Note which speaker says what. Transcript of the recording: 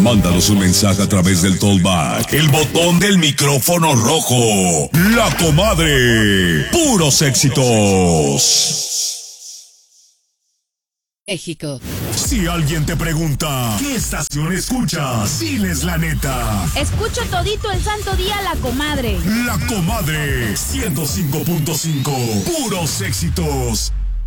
Speaker 1: Mándanos un mensaje a través del Tollback, el botón del micrófono rojo. La Comadre. Puros éxitos.
Speaker 2: México.
Speaker 1: Si alguien te pregunta, ¿qué estación escuchas? Diles la neta.
Speaker 3: Escucho todito el santo día La Comadre.
Speaker 1: La Comadre 105.5. Puros éxitos.